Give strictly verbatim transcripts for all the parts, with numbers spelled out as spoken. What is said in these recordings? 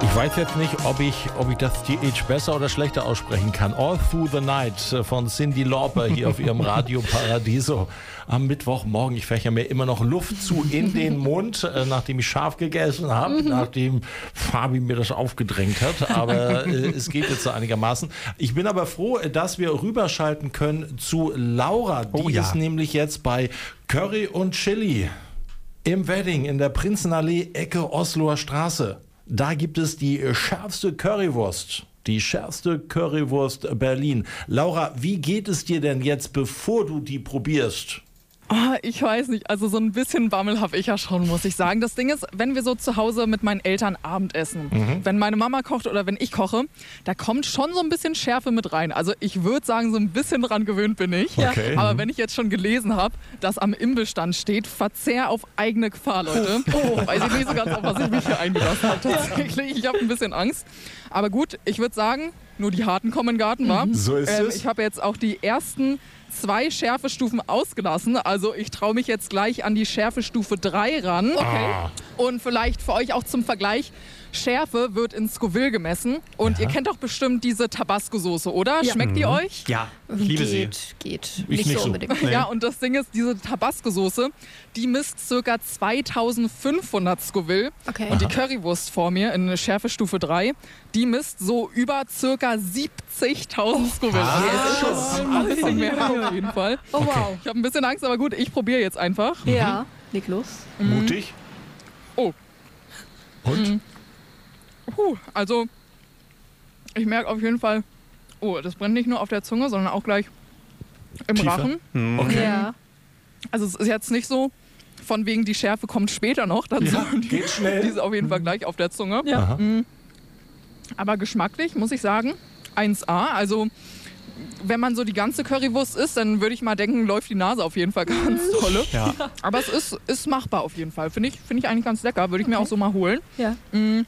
Ich weiß jetzt nicht, ob ich, ob ich das T H besser oder schlechter aussprechen kann. All Through the Night von Cyndi Lauper hier auf ihrem Radio Paradiso am Mittwochmorgen. Ich fächer mir immer noch Luft zu in den Mund, äh, nachdem ich scharf gegessen habe, mhm. nachdem Fabi mir das aufgedrängt hat. Aber äh, es geht jetzt so einigermaßen. Ich bin aber froh, dass wir rüberschalten können zu Laura. Die oh, ja. ist nämlich jetzt bei Curry und Chili im Wedding in der Prinzenallee, Ecke Osloer Straße. Da gibt es die schärfste Currywurst. Die schärfste Currywurst Berlin. Laura, wie geht es dir denn jetzt, bevor du die probierst? Oh, ich weiß nicht, also so ein bisschen Bammel habe ich ja schon, muss ich sagen. Das Ding ist, wenn wir so zu Hause mit meinen Eltern Abendessen, mhm. wenn meine Mama kocht oder wenn ich koche, da kommt schon so ein bisschen Schärfe mit rein. Also ich würde sagen, so ein bisschen dran gewöhnt bin ich. Okay. Aber wenn ich jetzt schon gelesen habe, dass am Imbissstand steht, Verzehr auf eigene Gefahr, Leute, oh, weiß ich nicht so ganz, auf was ich mich hier eingelassen habe tatsächlich. Ich habe ein bisschen Angst. Aber gut, ich würde sagen, nur die Harten kommen in den Garten, wa? So ist ähm, es. Ich habe jetzt auch die ersten zwei Schärfestufen ausgelassen. Also ich traue mich jetzt gleich an die Schärfestufe drei ran. Okay. Ah. Und vielleicht für euch auch zum Vergleich, Schärfe wird in Scoville gemessen. Und ja. ihr kennt doch bestimmt diese Tabasco-Soße, oder? Ja. Schmeckt die mhm. euch? Ja, ich liebe sie. Geht, geht. Ich nicht, nicht so so unbedingt. Nee. Ja, und das Ding ist, diese Tabasco-Soße, die misst ca. zweitausendfünfhundert Scoville. Okay. Und die Currywurst vor mir in Schärfestufe drei, die misst so über ca. siebzigtausend Scoville. Ah, also das ist schon ein bisschen mehr auf jeden Fall. Oh wow. Ich habe ein bisschen Angst, aber gut, ich probiere jetzt einfach. Ja, leg los. Mhm. Mutig. Oh. Und? Mhm. Puh, also ich merke auf jeden Fall, oh, das brennt nicht nur auf der Zunge, sondern auch gleich im Tiefer? Rachen. Mhm. Okay. Ja. Also es ist jetzt nicht so, von wegen die Schärfe kommt später noch dazu. Ja, die, geht schnell. Die ist auf jeden Fall gleich auf der Zunge. Ja. Mhm. Aber geschmacklich, muss ich sagen, eins A. Also wenn man so die ganze Currywurst isst, dann würde ich mal denken, läuft die Nase auf jeden Fall ganz tolle. Ja. Aber es ist, ist machbar auf jeden Fall. Finde ich, find ich eigentlich ganz lecker. Würde ich mir Okay. auch so mal holen. Ja. Mhm.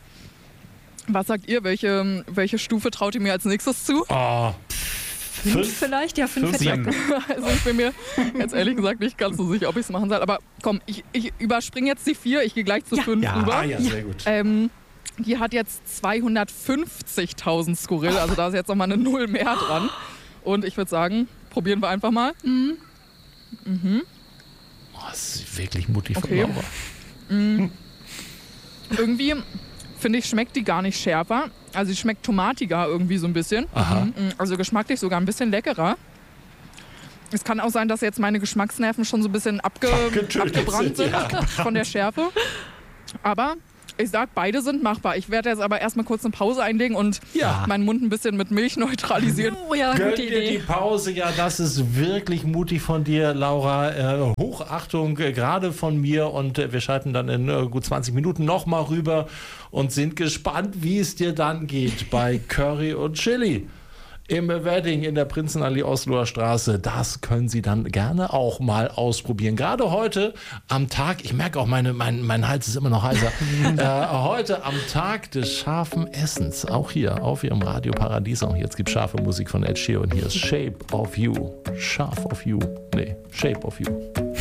Was sagt ihr? Welche, welche Stufe traut ihr mir als nächstes zu? Oh. Fünf, Fünf? vielleicht? Ja, fünf, Fünf, hätte ich sieben. auch. Also ich bin mir jetzt ehrlich gesagt nicht ganz so sicher, ob ich es machen soll. Aber komm, ich, ich überspringe jetzt die vier. Ich gehe gleich zu Ja. fünf Ja, rüber. ah, ja, sehr gut. Ähm, die hat jetzt zweihundertfünfzigtausend Skurril. Also da ist jetzt nochmal eine Null mehr dran. Und ich würde sagen, probieren wir einfach mal. Mhm. Mhm. Oh, das ist wirklich mutig von Okay. Laura. Mhm. Irgendwie, finde ich, schmeckt die gar nicht schärfer. Also sie schmeckt tomatiger irgendwie so ein bisschen. Aha. Mhm. Also geschmacklich sogar ein bisschen leckerer. Es kann auch sein, dass jetzt meine Geschmacksnerven schon so ein bisschen abge Abgetötet abgebrannt sind, sind ja. von der Schärfe. Aber ich sag, beide sind machbar. Ich werde jetzt aber erstmal kurz eine Pause einlegen und Ja. meinen Mund ein bisschen mit Milch neutralisieren. Oh ja, Gönn gute dir die Idee. Pause, ja, das ist wirklich mutig von dir, Laura. Äh, Hochachtung äh, gerade von mir und äh, wir schalten dann in äh, gut zwanzig Minuten nochmal rüber und sind gespannt, wie es dir dann geht bei Curry und Chili. Im Wedding in der Prinzenallee Osloer Straße. Das können Sie dann gerne auch mal ausprobieren. Gerade heute am Tag, ich merke auch, meine, mein, mein Hals ist immer noch heiser. äh, heute am Tag des scharfen Essens. Auch hier auf Ihrem Radio Paradiso. Jetzt gibt es scharfe Musik von Ed Sheeran. Hier ist Shape of You. Scharf of You. Nee, Shape of You.